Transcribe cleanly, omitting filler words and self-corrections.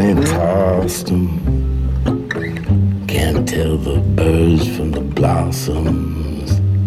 can't toss them. Can't tell the birds from the blossoms.